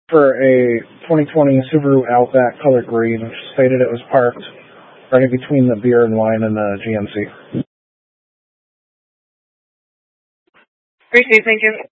for a 2020 Subaru Outback color green, which stated it was parked right in between the beer and wine and the GMC. Great, thank you.